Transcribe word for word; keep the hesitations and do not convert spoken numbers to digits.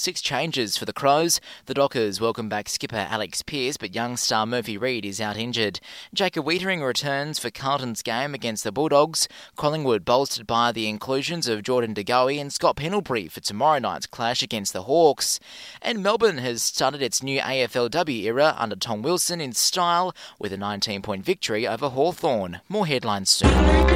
six changes for the Crows. The Dockers welcome back skipper Alex Pearce, but young star Murphy Reid is out injured. Jacob Wiedering returns for Carlton's game against the Bulldogs. Collingwood bolstered by the inclusions of Jordan De Goey and Scott Pendlebury for tomorrow night's clash against the Hawks. And Melbourne has started its new A F L W era under Tom Wilson in style with a nineteen-point victory over Hawthorn. More headlines soon.